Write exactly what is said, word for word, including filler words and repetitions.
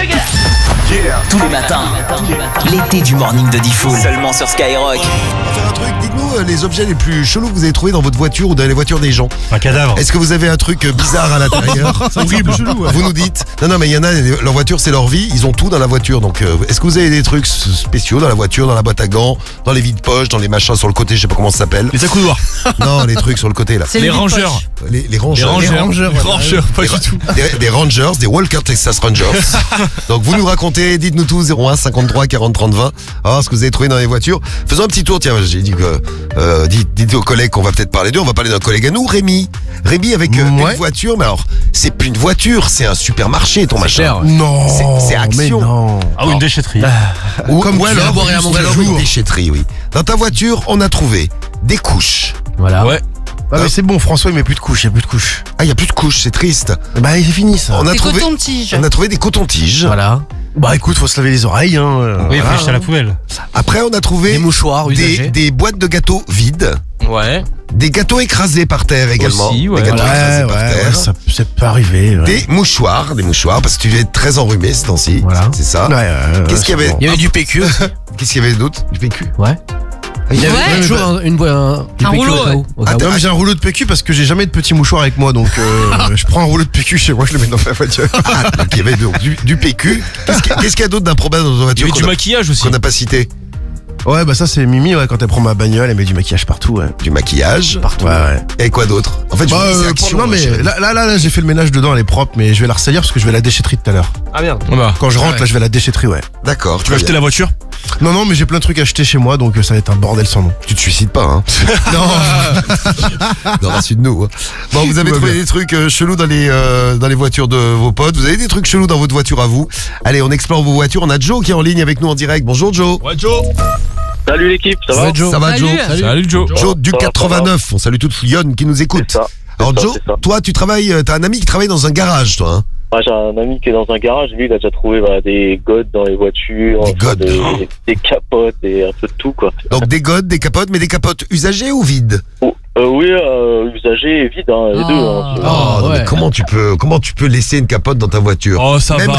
Yeah. Tous les matins, l'été du morning de Diffoul, seulement sur Skyrock. On va faire un truc, dites-nous euh, les objets les plus chelous que vous avez trouvés dans votre voiture ou dans les voitures des gens. Un cadavre. Est-ce que vous avez un truc euh, bizarre à l'intérieur? C'est horrible. Chelou, ouais. Vous nous dites. Non, non, mais il y en a, leur voiture c'est leur vie, ils ont tout dans la voiture. Donc, euh, est-ce que vous avez des trucs spéciaux dans la voiture, dans la boîte à gants, dans les vides-poches, dans les machins sur le côté, je sais pas comment ça s'appelle? Les accoudoirs. Non, les trucs sur le côté là. Les rangeurs. Les, les rangeurs. Les rangeurs. Les rangeurs, pas Des, du tout. des, des Rangers, des Walker Texas Rangers. Donc vous nous racontez, dites-nous tout, zéro un cinquante-trois quarante trente vingt. Alors ce que vous avez trouvé dans les voitures. Faisons un petit tour, tiens, j'ai dit que euh, dites, dites aux collègues qu'on va peut-être parler d'eux. On va parler d'un collègue à nous, Rémi. Rémi avec euh, Ouais. une voiture, mais alors c'est plus une voiture, c'est un supermarché ton machin. cher. Oh, Non, C'est- c'est mais Action. non. Ah oui, une déchetterie. Ou, Comme ou tu alors, élaborais à mon alors, jour. une déchetterie, oui. Dans ta voiture, on a trouvé des couches. Voilà. Ouais. Ah, mais c'est bon, François, il met plus de couches, il n'y a plus de couches. Ah, il y a plus de couches, c'est triste. Bah, c'est fini ça. On a Des trouvé, cotons-tiges. on a trouvé des cotons-tiges. Voilà. Bah écoute, faut se laver les oreilles. Hein. euh, Oui, il faut voilà, jeter à la hein. poubelle. Après, on a trouvé Des mouchoirs des, usagés. des boîtes de gâteaux vides. Ouais. Des gâteaux écrassés par terre également. Aussi, ouais. Des gâteaux écrasés Ouais, par ouais, terre. ouais, ça, ça peut arriver. Ouais. Des mouchoirs, des mouchoirs, parce que tu es très enrhumé ces temps-ci. Voilà. C'est ça. Ouais, ouais, ouais, Qu'est-ce qu'il y c'est avait bon. Il y avait du P Q aussi. Qu'est-ce qu'il y avait d'autre? Du P Q. Ouais. Il y avait Ouais. toujours un, une, un, du Un P Q rouleau, au cas où. au cas Ah, où. t'as- Ouais, mais j'ai un rouleau de P Q parce que j'ai jamais de petits mouchoirs avec moi, donc euh, je prends un rouleau de P Q chez moi, je le mets dans ma voiture. Ah, donc il y avait donc du, du P Q. Qu'est-ce qu'il y a- qu'est-ce qu'il y a d'autre d'improbable dans ta Il y voiture avait du qu'on a- maquillage aussi. qu'on n'a pas cité? Ouais, bah ça c'est Mimi, ouais, quand elle prend ma bagnole, elle met du maquillage partout, ouais. Du maquillage. Partout. Ouais, ouais. Et quoi d'autre? En fait, je Bah, vous dis, c'est euh, action, non moi, mais chérie. là, là, là, là, j'ai fait le ménage dedans, elle est propre, mais je vais la ressalir parce que je vais à la déchetterie tout à l'heure. Ah merde. Bah. Quand je rentre, ouais. là, je vais à la déchetterie, ouais. D'accord. Tu vas acheter la voiture? Non, non, mais j'ai plein de trucs à acheter chez moi, donc euh, ça va être un bordel sans nom. Tu te suicides pas, hein? Non. Non, rassure-nous. Hein. Bon, vous avez Tout va trouvé bien. des trucs euh, chelous dans les euh, dans les voitures de vos potes. Vous avez des trucs chelous dans votre voiture à vous. Allez, on explore vos voitures. On a Joe qui est en ligne avec nous en direct. Bonjour Joe. Ouais, Joe. Salut l'équipe, ça va? Ouais, Joe. Ça va Salut. Joe? Salut Joe. Joe du Ça va, ça va. quatre-vingt-neuf. On salue toute Lyon qui nous écoute. C'est ça. Alors ça, Joe, c'est ça. toi tu travailles, euh, t'as un ami qui travaille dans un garage, toi. Hein? Ah, j'ai un ami qui est dans un garage, lui il a déjà trouvé bah, des godes dans les voitures, Des enfin, godes. des, des capotes et un peu de tout quoi. Donc des godes, des capotes, mais des capotes usagées ou vides? Oh, euh, oui, euh, usagé et vide, hein, les Ah. deux. Hein, c'est- Oh, non, mais ouais. comment tu peux comment tu peux laisser une capote dans ta voiture? Oh, ça Même va.